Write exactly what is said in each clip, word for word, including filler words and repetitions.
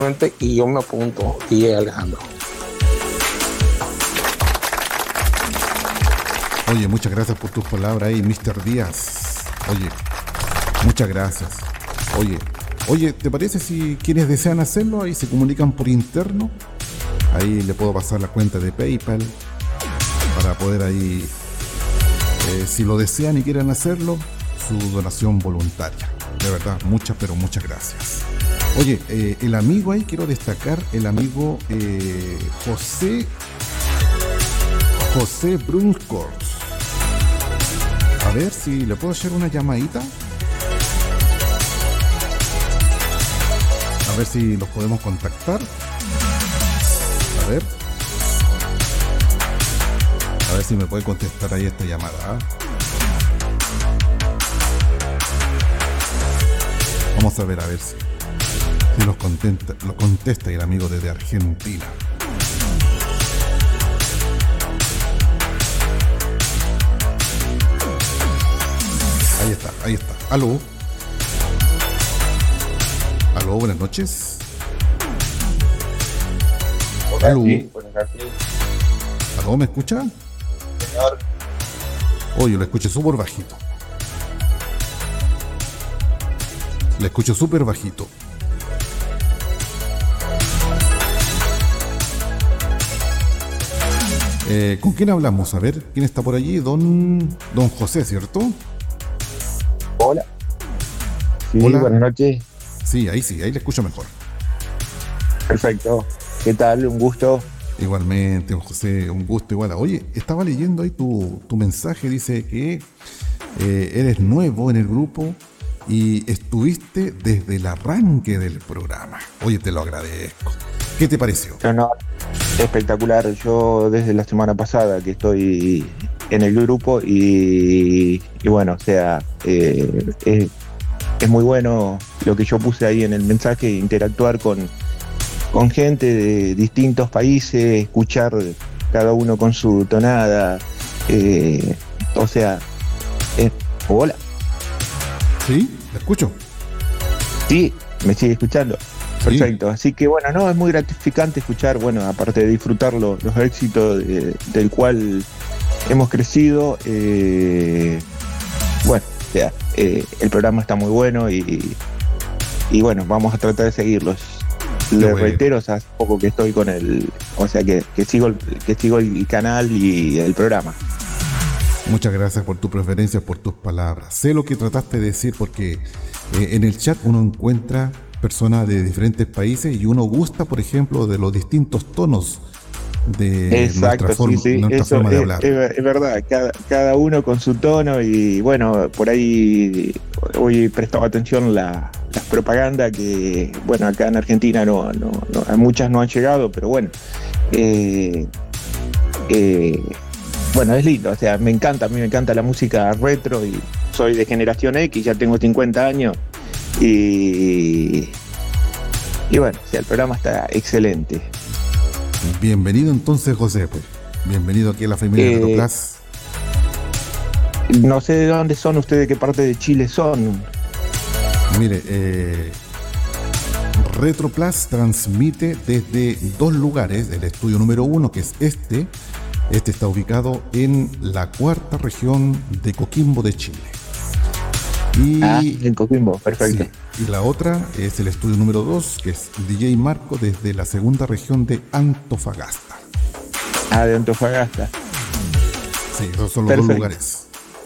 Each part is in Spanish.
y yo me apunto, y Alejandro. Oye, muchas gracias por tus palabras ahí, mister Díaz. Oye, muchas gracias. Oye, oye, ¿te parece si quienes desean hacerlo ahí se comunican por interno? Ahí le puedo pasar la cuenta de PayPal para poder ahí, eh, si lo desean y quieren hacerlo, su donación voluntaria. De verdad, muchas, pero muchas gracias. Oye, eh, el amigo ahí, quiero destacar, el amigo eh, José, José Bruncourt. A ver si le puedo hacer una llamadita. A ver si los podemos contactar. A ver. A ver si me puede contestar ahí esta llamada. ¿eh? Vamos a ver, a ver si, si los contenta, lo contesta el amigo desde Argentina. Ahí está, ahí está. Aló. Aló, buenas noches. Hola, Aló. sí, buenas noches. Aló, ¿me escucha? Señor, Oye, lo escucho súper bajito. Le escucho súper bajito. Eh, ¿Con quién hablamos? A ver, ¿quién está por allí? Don, don José, ¿cierto? hola. Sí, Hola. buenas noches. Sí, ahí sí, ahí le escucho mejor. Perfecto. ¿Qué tal? Un gusto. Igualmente, don José, un gusto igual. Oye, estaba leyendo ahí tu, tu mensaje, dice que eh, eres nuevo en el grupo y estuviste desde el arranque del programa. Oye, te lo agradezco. ¿Qué te pareció? No, no, espectacular. Yo desde la semana pasada que estoy en el grupo y, y bueno, o sea, eh, es, es muy bueno lo que yo puse ahí en el mensaje, interactuar con, con gente de distintos países, escuchar cada uno con su tonada. Eh, o sea, es, hola. ¿Sí? ¿La escucho? Sí, me sigue escuchando. Sí. Perfecto. Así que bueno, no, es muy gratificante escuchar, bueno, aparte de disfrutar lo- los éxitos de- del cual hemos crecido. eh, bueno, o sea, eh, el programa está muy bueno y, y bueno, vamos a tratar de seguirlos. Les bueno. reitero, o sea, hace poco que estoy con el, o sea, que, que sigo el, que sigo el canal y el programa. Muchas gracias por tu preferencia, por tus palabras. Sé lo que trataste de decir porque eh, en el chat uno encuentra personas de diferentes países y uno gusta, por ejemplo, de los distintos tonos de Exacto, nuestra, forma, sí, sí, nuestra eso forma de es, hablar. es- es verdad, cada, cada uno con su tono y bueno, por ahí hoy prestaba atención la, las propagandas que, bueno, acá en Argentina no, no, no, a muchas no han llegado, pero bueno, eh, eh, bueno, es lindo, o sea, me encanta, a mí me encanta la música retro y soy de generación X, ya tengo cincuenta años y, y bueno, o sea, el programa está excelente. Bienvenido entonces, José, pues. Bienvenido aquí a la familia Eh, de Retroplas. No sé de dónde son ustedes, de qué parte de Chile son. Mire, eh, Retroplas transmite desde dos lugares, el estudio número uno, que es este. Este está ubicado en la cuarta región de Coquimbo de Chile. Y, Ah, en Coquimbo, perfecto. sí, y la otra es el estudio número dos, que es D J Marco desde la segunda región de Antofagasta. Ah, de Antofagasta. Sí, esos son los Perfecto. dos lugares.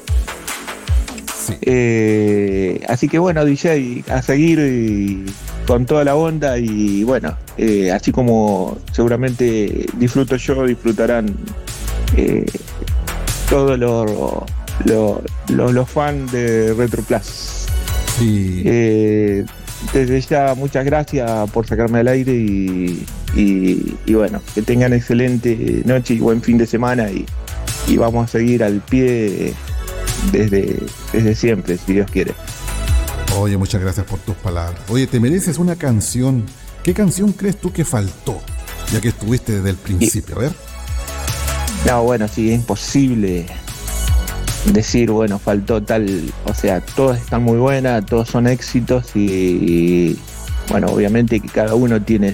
Sí. Eh, así que bueno, D J, a seguir y con toda la onda y bueno, eh, así como seguramente disfruto yo, disfrutarán eh, todos los los los- los fans de Retroplas. Sí. Eh, desde ya muchas gracias por sacarme al aire y, y- y bueno, que tengan excelente noche y buen fin de semana y, y vamos a seguir al pie desde, desde siempre, si Dios quiere. Oye, muchas gracias por tus palabras. Oye, te mereces una canción. ¿Qué canción crees tú que faltó? Ya que estuviste desde el principio, a ver. No, bueno, sí, es imposible decir, bueno, faltó tal, o sea, todas están muy buenas, todos son éxitos y, bueno, obviamente que cada uno tiene